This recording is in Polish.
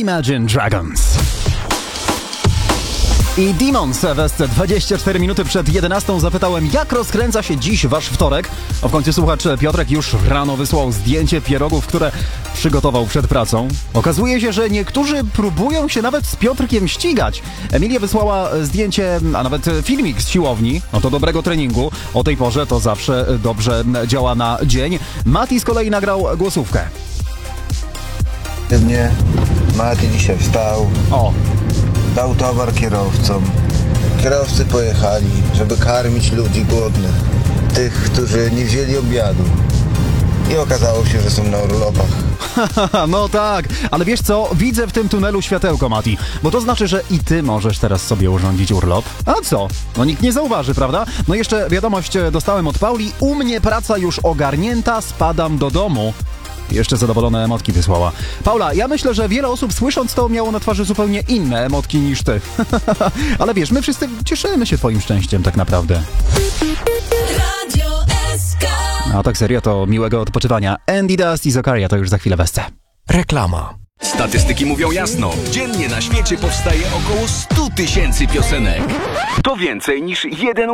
Imagine Dragons. I Demons w 24 minuty przed 11 zapytałem, jak rozkręca się dziś wasz wtorek. A w końcu słuchacz Piotrek już rano wysłał zdjęcie pierogów, które przygotował przed pracą. Okazuje się, że niektórzy próbują się nawet z Piotrkiem ścigać. Emilia wysłała zdjęcie, a nawet filmik z siłowni. No to dobrego treningu. O tej porze to zawsze dobrze działa na dzień. Mati z kolei nagrał głosówkę. Nie, Mati dzisiaj wstał. O. Dał towar kierowcom. Kierowcy pojechali, żeby karmić ludzi głodnych. Tych, którzy nie wzięli obiadu. I okazało się, że są na urlopach. No tak, ale wiesz co? Widzę w tym tunelu światełko, Mati. Bo to znaczy, że i ty możesz teraz sobie urządzić urlop. A co? No nikt nie zauważy, prawda? No jeszcze wiadomość dostałem od Pauli. U mnie praca już ogarnięta, spadam do domu. Jeszcze zadowolone emotki wysłała. Paula, ja myślę, że wiele osób słysząc to miało na twarzy zupełnie inne emotki niż ty. Ale wiesz, my wszyscy cieszymy się twoim szczęściem tak naprawdę. Radio SK. A tak serio, to miłego odpoczywania. Andy Dust i Zakaria to już za chwilę wesce. Reklama. Statystyki mówią jasno. Dziennie na świecie powstaje około 100 000 piosenek. To więcej niż jeden